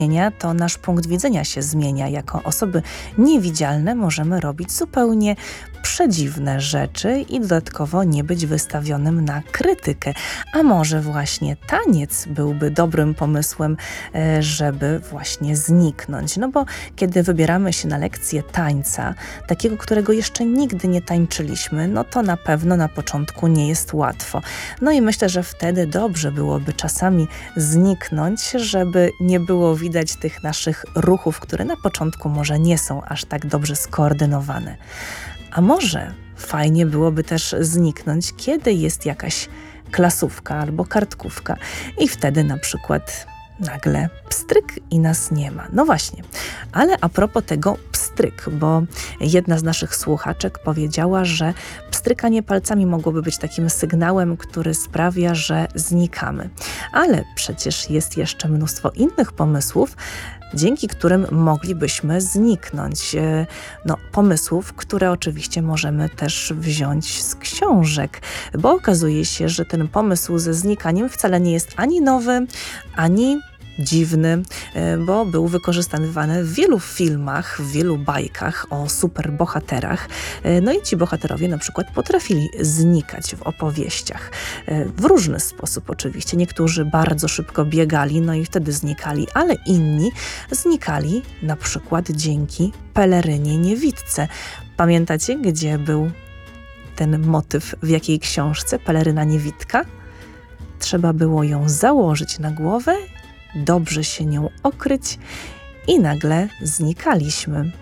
to nasz punkt widzenia się zmienia. Jako osoby niewidzialne możemy robić zupełnie przedziwne rzeczy i dodatkowo nie być wystawionym na krytykę. A może właśnie taniec byłby dobrym pomysłem, żeby właśnie zniknąć. No bo kiedy wybieramy się na lekcję tańca, takiego, którego jeszcze nigdy nie tańczyliśmy, no to na pewno na początku nie jest łatwo. No i myślę, że wtedy dobrze byłoby czasami zniknąć, żeby nie było widać tych naszych ruchów, które na początku może nie są aż tak dobrze skoordynowane. A może fajnie byłoby też zniknąć, kiedy jest jakaś klasówka albo kartkówka i wtedy na przykład nagle pstryk i nas nie ma. No właśnie, ale a propos tego pstryk, bo jedna z naszych słuchaczek powiedziała, że pstrykanie palcami mogłoby być takim sygnałem, który sprawia, że znikamy. Ale przecież jest jeszcze mnóstwo innych pomysłów, dzięki którym moglibyśmy zniknąć. No, pomysłów, które oczywiście możemy też wziąć z książek, bo okazuje się, że ten pomysł ze znikaniem wcale nie jest ani nowy, ani dziwny, bo był wykorzystywany w wielu filmach, w wielu bajkach o superbohaterach. No i ci bohaterowie na przykład potrafili znikać w opowieściach. W różny sposób oczywiście. Niektórzy bardzo szybko biegali, no i wtedy znikali, ale inni znikali na przykład dzięki pelerynie niewidce. Pamiętacie, gdzie był ten motyw, w jakiej książce? Peleryna niewidka? Trzeba było ją założyć na głowę, dobrze się nią okryć i nagle znikaliśmy.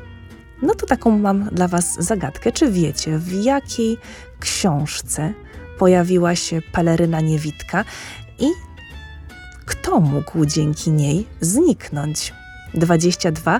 No to taką mam dla Was zagadkę. Czy wiecie, w jakiej książce pojawiła się peleryna niewidka i kto mógł dzięki niej zniknąć? 22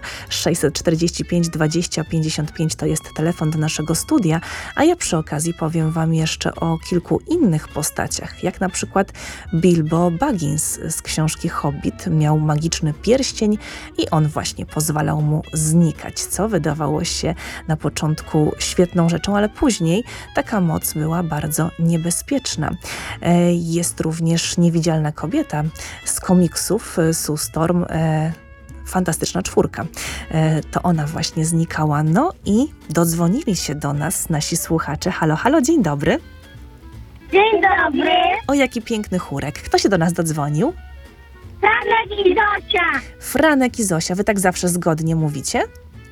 645 20 55 to jest telefon do naszego studia, a ja przy okazji powiem Wam jeszcze o kilku innych postaciach, jak na przykład Bilbo Baggins z książki Hobbit miał magiczny pierścień i on właśnie pozwalał mu znikać, co wydawało się na początku świetną rzeczą, ale później taka moc była bardzo niebezpieczna. Jest również Niewidzialna kobieta z komiksów Sue Storm, Fantastyczna czwórka. To ona właśnie znikała. No i dodzwonili się do nas nasi słuchacze. Halo, halo, dzień dobry. Dzień dobry. O, jaki piękny chórek. Kto się do nas dodzwonił? Franek i Zosia. Franek i Zosia. Wy tak zawsze zgodnie mówicie?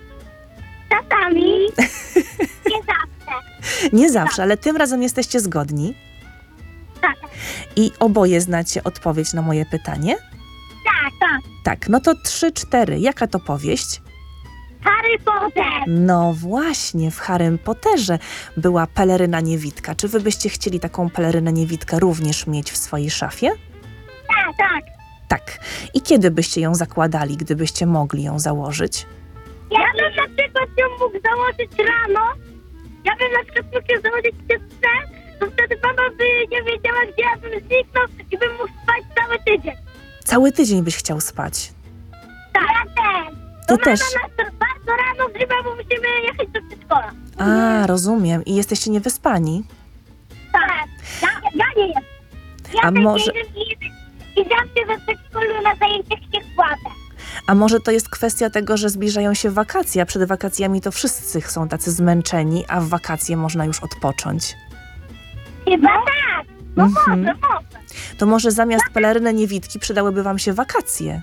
Czasami. Nie zawsze. Nie zawsze, ale tym razem jesteście zgodni. Tak, I oboje znacie odpowiedź na moje pytanie? tak, tak. Tak, no to 3, 4. Jaka to powieść? Harry Potter. No właśnie, w Harrym Potterze była peleryna niewidka. Czy wy byście chcieli taką pelerynę niewidkę również mieć w swojej szafie? Tak, tak. Tak. I kiedy byście ją zakładali, gdybyście mogli ją założyć? Ja bym na przykład ją mógł założyć rano. Ja bym na przykład mógł ją założyć czystę, to wtedy mama by nie wiedziała, gdzie ja bym zniknął i bym mógł spać cały tydzień. Cały tydzień byś chciał spać. Tak. Ja też. Ty To też. mama nas bardzo rano zrywa, bo musimy jechać do przedszkola. A, rozumiem. I jesteście niewyspani. Tak. Ja nie jestem. Ja A tak może- nie jestem i zawsze we przedszkolu na zajęciach się kładę. A może to jest kwestia tego, że zbliżają się wakacje, a przed wakacjami to wszyscy są tacy zmęczeni, a w wakacje można już odpocząć. Chyba tak. No Mhm. może. To może zamiast peleryny niewidki przydałyby wam się wakacje.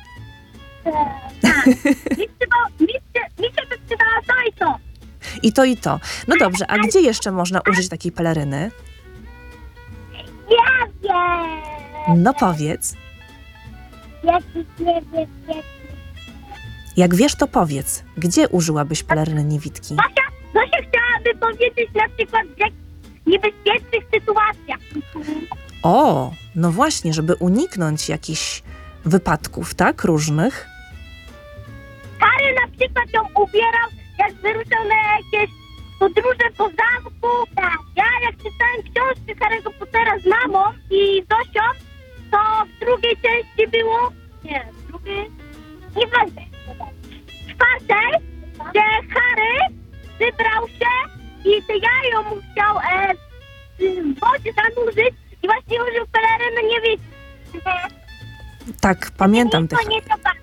Tak. Mi się by przydała to i to. I to, i to. No dobrze, a gdzie jeszcze można użyć takiej peleryny? Ja wiem. No powiedz. Jakiś niebezpieczny. Jak wiesz, to powiedz. Gdzie użyłabyś peleryny niewidki? Zosia chciałaby powiedzieć na przykład w jakichś niebezpiecznych sytuacjach. O, no właśnie, żeby uniknąć jakichś wypadków, tak? Różnych. Harry na przykład ją ubierał, jak wyruszał na jakieś podróże po zamku. Tak. Ja jak czytałem książki Harry'ego Pottera z mamą i Zosią, to w drugiej części było... Nie, w drugiej... Nie będę. W czwartej, gdzie Harry wybrał się i ty jajo mu chciał w wodzie zanurzyć i właśnie użył peleryny niewidki. Tak, pamiętam Nikt tych. go nie zobaczył.